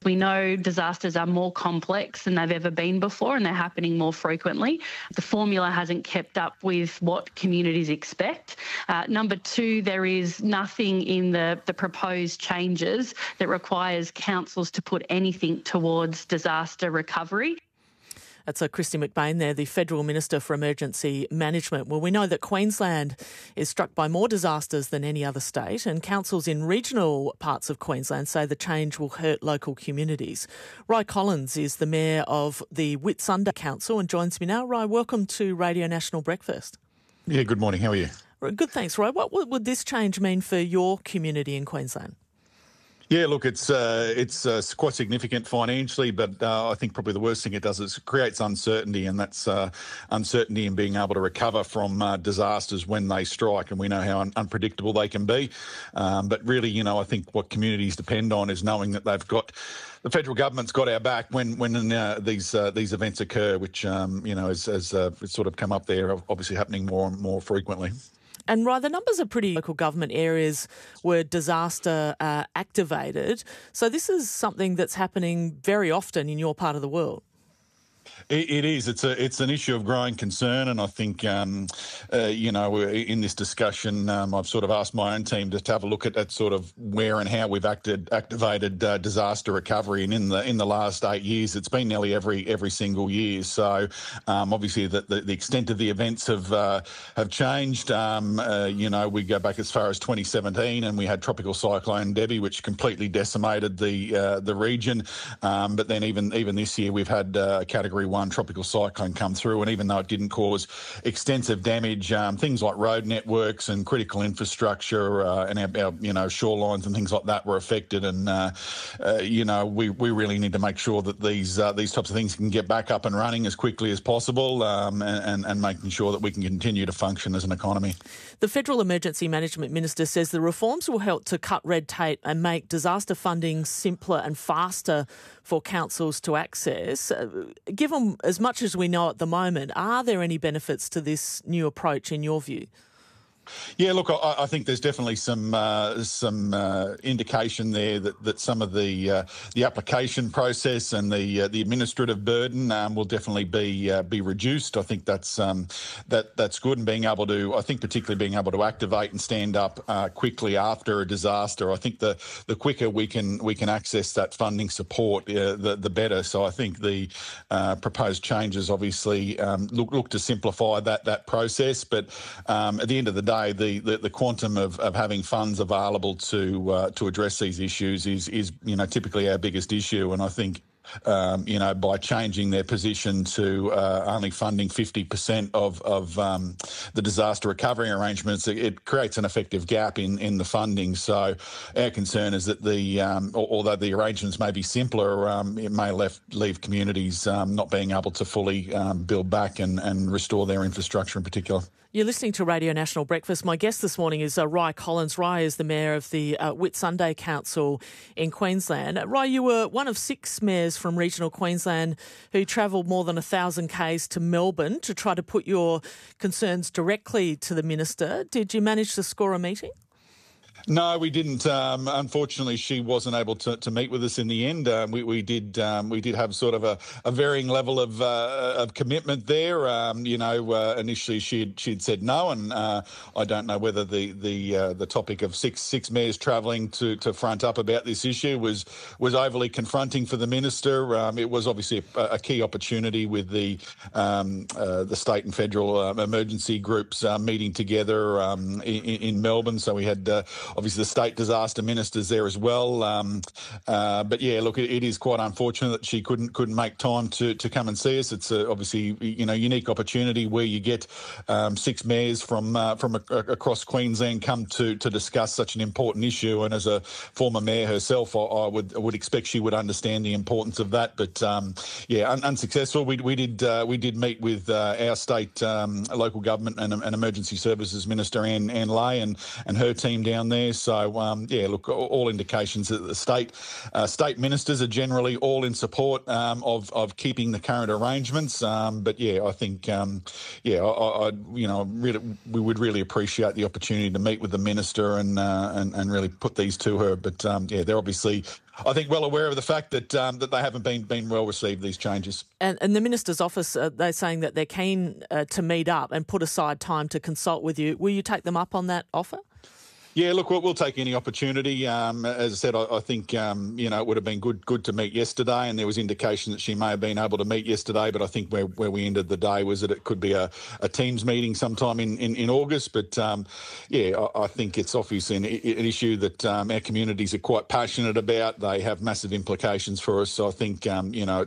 We know disasters are more complex than they've ever been before and they're happening more frequently. The formula hasn't kept up with what communities expect. Number two, there is nothing in the proposed changes that requires councils to put anything towards disaster recovery. That's Kristy McBain there, the Federal Minister for Emergency Management. Well, we know that Queensland is struck by more disasters than any other state, and councils in regional parts of Queensland say the change will hurt local communities. Ry Collins is the Mayor of the Whitsunday Council and joins me now. Ry, welcome to Radio National Breakfast. Yeah, good morning. How are you? Good, thanks, Ry. What would this change mean for your community in Queensland? Yeah, look, it's quite significant financially, but I think probably the worst thing it does is it creates uncertainty, and that's uncertainty in being able to recover from disasters when they strike, and we know how unpredictable they can be. But really, I think what communities depend on is knowing that the federal government's got our back when these events occur, which has sort of come up there, obviously happening more and more frequently. And Ry, the numbers are pretty. Local government areas were disaster activated. So this is something that's happening very often in your part of the world. It is. It's an issue of growing concern, and I think in this discussion, I've sort of asked my own team to have a look at sort of where and how we've activated disaster recovery, and in the last 8 years, it's been nearly every single year. So obviously, the extent of the events have changed. We go back as far as 2017, and we had Tropical Cyclone Debbie, which completely decimated the region. But then even this year, we've had Category 1 tropical cyclone come through, and even though it didn't cause extensive damage, things like road networks and critical infrastructure and our shorelines and things like that were affected. And we really need to make sure that these types of things can get back up and running as quickly as possible, and making sure that we can continue to function as an economy. The Federal Emergency Management Minister says the reforms will help to cut red tape and make disaster funding simpler and faster for councils to access. Given as much as we know at the moment, are there any benefits to this new approach in your view? Yeah, look, I think there's definitely some indication there that some of the application process and the administrative burden will definitely be reduced. I think that's good, and being able to, I think particularly being able to activate and stand up quickly after a disaster. I think the quicker we can access that funding support, the better. So I think the proposed changes obviously look to simplify that process, but at the end of the day, the quantum of having funds available to address these issues is typically our biggest issue, and I think by changing their position to only funding 50% of the disaster recovery arrangements, it creates an effective gap in the funding. So our concern is that although the arrangements may be simpler, it may leave communities not being able to fully build back and restore their infrastructure in particular. You're listening to Radio National Breakfast. My guest this morning is Ry Collins. Ry is the Mayor of the Whitsunday Council in Queensland. Ry, you were one of 6 mayors from regional Queensland who travelled more than 1,000 k's to Melbourne to try to put your concerns directly to the Minister. Did you manage to score a meeting? No, we didn't. Unfortunately, she wasn't able to meet with us in the end. We did have sort of a varying level of commitment there. Initially she'd said no, and I don't know whether the topic of six mayors travelling to front up about this issue was overly confronting for the Minister. It was obviously a key opportunity with the state and federal emergency groups meeting together in Melbourne. So we had obviously the state disaster ministers there as well. But yeah, look, it is quite unfortunate that she couldn't make time to come and see us. It's obviously unique opportunity where you get 6 mayors from across Queensland come to discuss such an important issue. And as a former mayor herself, I would expect she would understand the importance of that. But unsuccessful. We did meet with our state local government and emergency services minister Anne Lay and her team down there. there. So, yeah, look, all indications that the state ministers are generally all in support of keeping the current arrangements. But yeah, I think, we would really appreciate the opportunity to meet with the minister and really put these to her. But yeah, they're obviously, I think, well aware of the fact that that they haven't been well received, these changes. And the minister's office, they're saying that they're keen to meet up and put aside time to consult with you. Will you take them up on that offer? Yeah, look, we'll take any opportunity. As I said, I think, it would have been good to meet yesterday, and there was indication that she may have been able to meet yesterday, but I think where we ended the day was that it could be a Teams meeting sometime in August. But, I think it's obviously an issue that our communities are quite passionate about. They have massive implications for us. So I think,